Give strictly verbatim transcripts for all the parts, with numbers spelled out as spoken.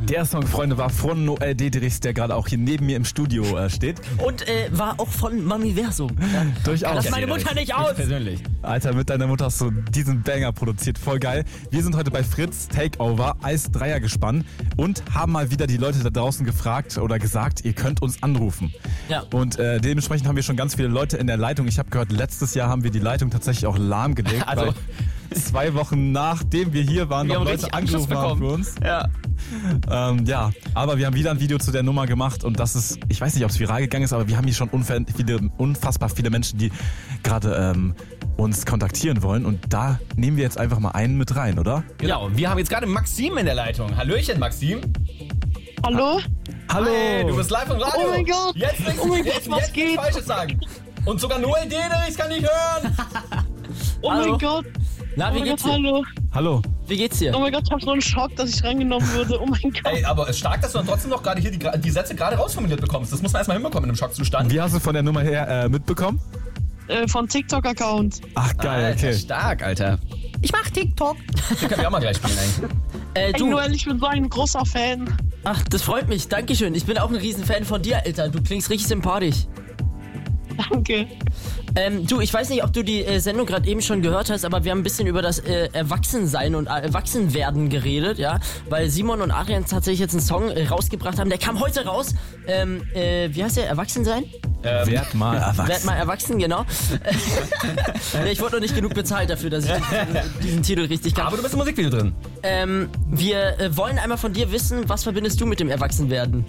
Der Song, Freunde, war von Noel Dedrichs, der gerade auch hier neben mir im Studio äh, steht. Und äh, war auch von Mamiversum. Ja. Durchaus. Lass meine Mutter nicht aus. Persönlich. Alter, mit deiner Mutter hast du diesen Banger produziert. Voll geil. Wir sind heute bei Fritz Takeover, Eis Dreier gespannt und haben mal wieder die Leute da draußen gefragt oder gesagt, ihr könnt uns anrufen. Ja. Und äh, dementsprechend haben wir schon ganz viele Leute in der Leitung. Ich habe gehört, letztes Jahr haben wir die Leitung tatsächlich auch lahmgelegt. Also weil zwei Wochen nachdem wir hier waren, wir noch haben Leute richtig Anschluss angerufen haben bekommen. für uns. Ja. Ähm, ja, aber wir haben wieder ein Video zu der Nummer gemacht und das ist, ich weiß nicht, ob es viral gegangen ist, aber wir haben hier schon unfair viele, unfassbar viele Menschen, die gerade ähm, uns kontaktieren wollen und da nehmen wir jetzt einfach mal einen mit rein, oder? Genau, wir haben jetzt gerade Maxim in der Leitung. Hallöchen, Maxim. Hallo? Hallo! Hey, du bist live im Radio. Oh mein Gott. Jetzt nichts, Oh mein jetzt, Gott, was jetzt geht? nichts Falsches sagen. Und sogar Noel Dedrichs kann nicht hören. Oh Hallo? mein Gott. Na, Oh wie mein geht's Gott, dir? hallo. Hallo! Wie geht's dir? Oh mein Gott, ich hab so einen Schock, dass ich reingenommen würde. Oh mein Gott. Ey, aber es ist stark, dass du dann trotzdem noch gerade hier die, die Sätze gerade rausformuliert bekommst. Das muss man erstmal hinbekommen in einem Schockzustand. Wie hast du von der Nummer her äh, mitbekommen? Äh, von TikTok-Account. Ach geil, Alter, okay. stark, Alter. Ich mach TikTok. Den können wir auch mal gleich spielen, ey. Äh, Ey, du. Noel, ich bin so ein großer Fan. Ach, das freut mich. Dankeschön. Ich bin auch ein Riesenfan von dir, Alter. Du klingst richtig sympathisch. Danke. Ähm, du, ich weiß nicht, ob du die äh, Sendung gerade eben schon gehört hast, aber wir haben ein bisschen über das äh, Erwachsensein und äh, Erwachsenwerden geredet, ja, weil Simon und Adrian tatsächlich jetzt einen Song äh, rausgebracht haben, der kam heute raus. Ähm, äh, wie heißt der? Erwachsensein? Ähm, Werd mal erwachsen. Werd mal erwachsen, genau. Nee, ich wurde noch nicht genug bezahlt dafür, dass ich diesen, diesen Titel richtig kann. aber du bist im Musikvideo drin. Ähm, wir äh, wollen einmal von dir wissen, was verbindest du mit dem Erwachsenwerden?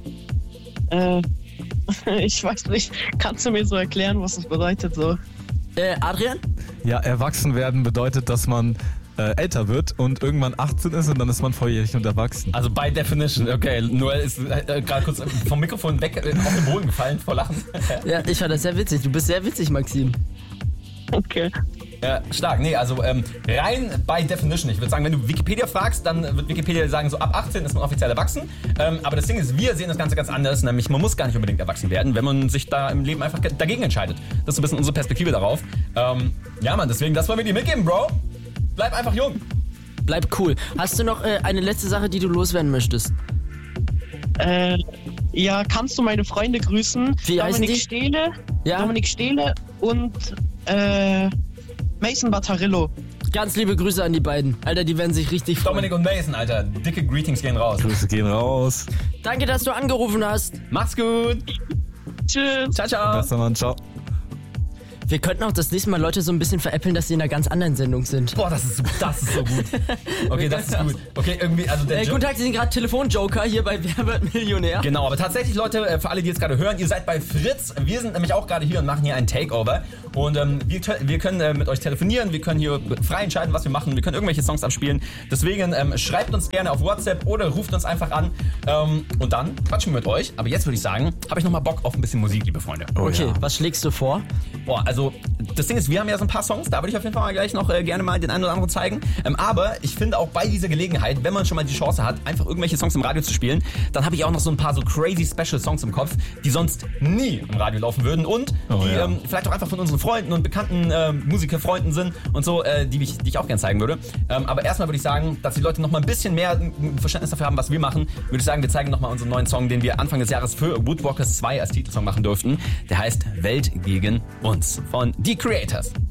Äh, ich weiß nicht. Kannst du mir so erklären, was das bedeutet so? Äh, Adrian? Ja, erwachsen werden bedeutet, dass man äh, älter wird und irgendwann achtzehn ist und dann ist man volljährig und erwachsen. Also by definition, okay. Noel ist äh, gerade kurz vom Mikrofon weg äh, auf den Boden gefallen vor Lachen. Ja, ich fand das sehr witzig. Du bist sehr witzig, Maxim. Okay. Ja, stark. Nee, also ähm, rein by definition. Ich würde sagen, wenn du Wikipedia fragst, dann wird Wikipedia sagen, so ab achtzehn ist man offiziell erwachsen. Ähm, aber das Ding ist, wir sehen das Ganze ganz anders. Nämlich, man muss gar nicht unbedingt erwachsen werden, wenn man sich da im Leben einfach dagegen entscheidet. Das ist so ein bisschen unsere Perspektive darauf. Ähm, ja, Mann, deswegen, das wollen wir dir mitgeben, Bro. Bleib einfach jung. Bleib cool. Hast du noch äh, eine letzte Sache, die du loswerden möchtest? Äh, ja, kannst du meine Freunde grüßen? Wie heißen Dominik die? Stehle, Ja? Dominik Stehle und äh, Mason Battarillo. Ganz liebe Grüße an die beiden. Alter, die werden sich richtig freuen. Dominik und Mason, Alter. Dicke Greetings gehen raus. Grüße gehen raus. Danke, dass du angerufen hast. Mach's gut. Tschüss. Ciao, ciao. Bester Mann, ciao. Wir könnten auch das nächste Mal Leute so ein bisschen veräppeln, dass sie in einer ganz anderen Sendung sind. Boah, das ist so, das ist so gut. Okay, das ist gut. Okay, irgendwie, also der Äh, Joke- guten Tag, Sie sind gerade Telefonjoker hier bei Wer wird Millionär. Genau, aber tatsächlich, Leute, äh, für alle, die jetzt gerade hören, ihr seid bei Fritz. Wir sind nämlich auch gerade hier und machen hier einen Takeover. Und ähm, wir, wir können äh, mit euch telefonieren, wir können hier frei entscheiden, was wir machen. Wir können irgendwelche Songs abspielen. Deswegen ähm, schreibt uns gerne auf WhatsApp oder ruft uns einfach an. Ähm, und dann quatschen wir mit euch. Aber jetzt würde ich sagen, habe ich nochmal Bock auf ein bisschen Musik, liebe Freunde. Oh, Okay, ja. was schlägst du vor? Boah, also das Ding ist, wir haben ja so ein paar Songs, da würde ich auf jeden Fall mal gleich noch äh, gerne mal den einen oder anderen zeigen. Ähm, aber ich finde auch bei dieser Gelegenheit, wenn man schon mal die Chance hat, einfach irgendwelche Songs im Radio zu spielen, dann habe ich auch noch so ein paar so crazy Special Songs im Kopf, die sonst nie im Radio laufen würden und Oh, die ja. ähm, vielleicht auch einfach von unseren Freunden und bekannten äh, Musikerfreunden sind und so, äh, die, ich, die ich auch gerne zeigen würde. Ähm, aber erstmal würde ich sagen, dass die Leute noch mal ein bisschen mehr ein Verständnis dafür haben, was wir machen, würde ich sagen, wir zeigen noch mal unseren neuen Song, den wir Anfang des Jahres für Woodwalkers zwei als Titelsong machen durften. Der heißt Welt gegen uns von The Creators.